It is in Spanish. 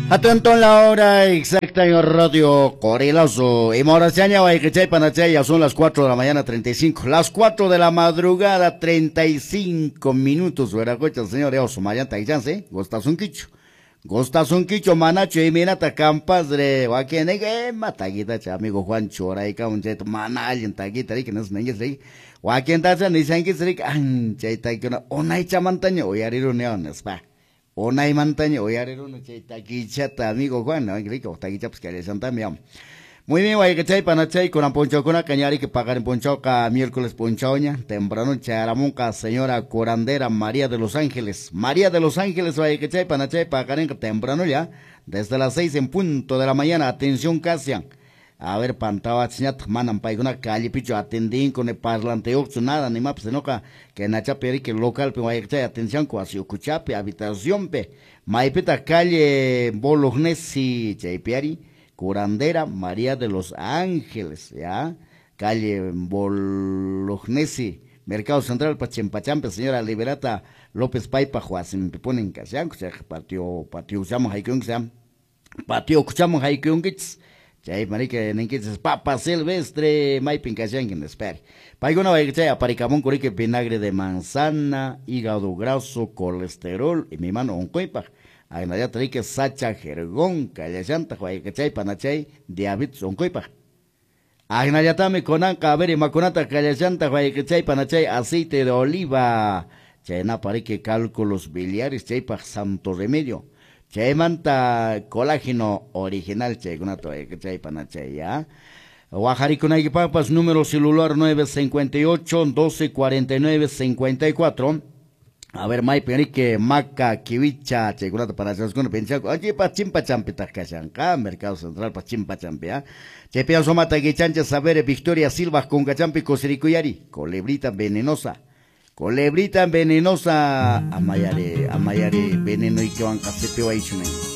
Atento en la hora exacta en Radio Corilazo. Y Morachaña, Guayquechay, Panachay, ya son las 4 de la mañana, 35. Las 4 de la madrugada, 35 minutos. Veracocha, señor Eoso, Mayanta y Chance, Gostas un quicho. Gostas un quicho, Manacho y Minata Campas de Guaquenegue, Mataguita, amigo Juan Choraica, un jet, Manal, en Taguita, que no es Nengues, Guaquien Tacha, ni Sanguis, Ancha, Taikuna, Onay Chamantaño, o Yariru Neones, pa. Onay Mantaño, o Yariru, Taquichata, amigo Juan, no, Rico, Taquicha, pues que le san también. Muy bien, Guayquechay, Panachay, con Ponchocona, Cañari, que pagar en Ponchoca, miércoles Ponchoña, temprano, Charamonca, señora curandera María de los Ángeles, Guayquechay, Panachay, pagar en temprano ya, desde las 6 en punto de la mañana, atención, Casian. A ver, pantaba, señat, manan, paiguna, calle, picho, atendín con el parlante, oxo, nada, ni más, senoca, que nacha, que local, pe, Guayquechay, atención, cuasi, cuchape, habitación, pe, maipeta, calle, Bolognesi, Chaypiari, curandera María de los Ángeles, ya, calle Bolognesi, Mercado Central, Pachempachampe, señora Liberata López Paipa, Juasin, Piponen, Casian, patio, usamos Haikyung, patio, escuchamos Haikyung, Chay, marica, Nenquitzes, papa silvestre, Maipin, Casian, quien espere. Paigona, Guayquechay, aparicamón, corique, vinagre de manzana, hígado graso, colesterol, y mi mano, un coipa. Agnaya trique sacha jergón, callachanta, Guayquechay, Panachay, diabetes, oncoipa. Agnaya tame conanca, a ver, y maconata, callachanta, Guayquechay, Panachay, aceite de oliva. Chayna parique cálculos biliares, chaypa santo remedio. Chaymanta colágeno original, chaygunato, Guayquechay, Panachay, ya. Guajariconay, papas, número celular 958-1249-54. A ver, Mai Perique, Maca, Kiwicha, Chegurata para hacer con pensaco. Allí pa chimpa champita cachanca, Mercado Central pa chimpa champea. Chepea somata guichancha saber Victoria Silva con cachampi cosiricuyari. Colebrita venenosa. Colebrita venenosa. Amayare, veneno y que van casete o